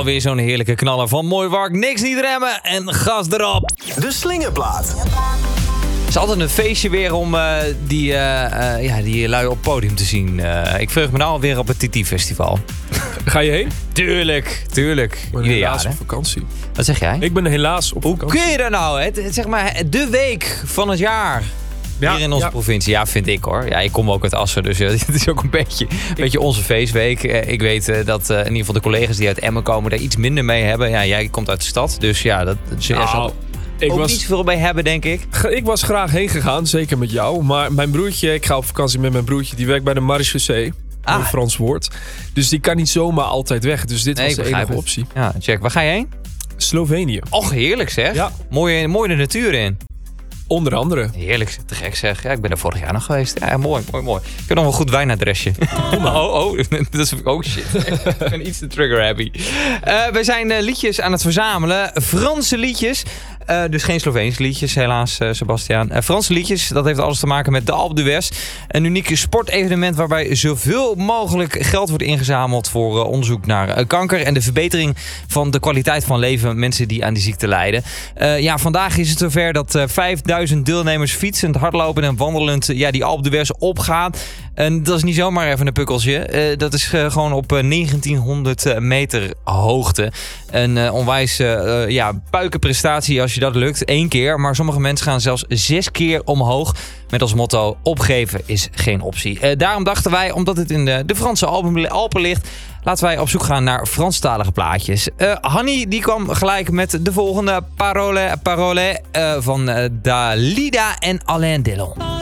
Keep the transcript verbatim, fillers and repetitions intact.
alweer zo'n heerlijke knaller van Mooi Wark. Niks niet remmen en gas erop. De Slingerplaat. Het is altijd een feestje weer om uh, die, uh, uh, ja, die lui op het podium te zien. Uh, ik verheug me nou alweer op het T T-festival. Ga je heen? Tuurlijk, tuurlijk. Ik ben Ieder helaas jaar, op vakantie. Wat zeg jij? Ik ben helaas op Hoe vakantie. kun je dat nou? Het, het, zeg maar de week van het jaar. Ja, hier in onze ja. provincie. Ja, vind ik hoor. Ja, ik kom ook uit Assen, dus uh, het is ook een beetje, een beetje onze feestweek. Uh, ik weet uh, dat uh, in ieder geval de collega's die uit Emmen komen daar iets minder mee hebben. Ja, jij komt uit de stad, dus ja, dat dus er zal Nou, ik ook was, niet zoveel bij hebben, denk ik. ik was graag heen gegaan, zeker met jou. Maar mijn broertje, ik ga op vakantie met mijn broertje, die werkt bij de marechaussee. Ah. Een Frans woord. Dus die kan niet zomaar altijd weg. Dus dit Nee, was ik de enige begrijp het. optie. Ja, check. Waar ga je heen? Slovenië. Och, heerlijk zeg. Ja. Mooie, mooie de natuur in. Onder andere. Heerlijk, te gek zeg. Ja, ik ben er vorig jaar nog geweest. Ja, mooi, mooi, mooi. Ik heb nog wel een goed wijnadresje. Oh, oh, dat is ook shit. Ik ben iets te trigger happy. Uh, we zijn uh, liedjes aan het verzamelen. Franse liedjes. Uh, dus geen Sloveense liedjes, helaas, uh, Sebastiaan. Uh, Franse liedjes, dat heeft alles te maken met de Alpe d'Huez. Een uniek sportevenement waarbij zoveel mogelijk geld wordt ingezameld voor uh, onderzoek naar uh, kanker en de verbetering van de kwaliteit van leven van mensen die aan die ziekte lijden. Uh, ja, vandaag is het zover dat uh, vijfduizend deelnemers fietsend, hardlopen en wandelend uh, ja, die Alpe d'Huez opgaan. En dat is niet zomaar even een pukkeltje. Uh, dat is uh, gewoon op uh, negentienhonderd meter hoogte. Een uh, onwijs uh, ja, puikenprestatie als je dat lukt. Eén keer. Maar sommige mensen gaan zelfs zes keer omhoog. Met als motto, opgeven is geen optie. Uh, daarom dachten wij, omdat het in de, de Franse Alpen, Alpen ligt, laten wij op zoek gaan naar Franstalige plaatjes. Uh, Hanny die kwam gelijk met de volgende Parole, parole uh, van uh, Dalida en Alain Delon.